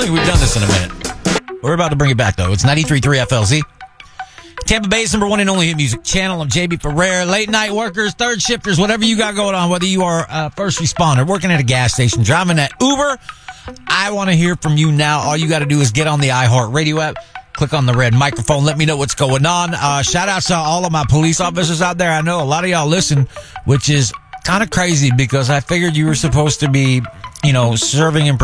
think we've done this in a minute. We're about to bring it back, though. It's 93.3 FLZ. Tampa Bay's number one and only hit music channel. I'm JB Ferrer. Late night workers, third shifters, whatever you got going on, whether you are a first responder, working at a gas station, driving that Uber, I want to hear from you now. All you got to do is get on the iHeartRadio app, click on the red microphone, let me know what's going on. Shout out to all of my police officers out there. I know a lot of y'all listen, which is kind of crazy because I figured you were supposed to be, serving in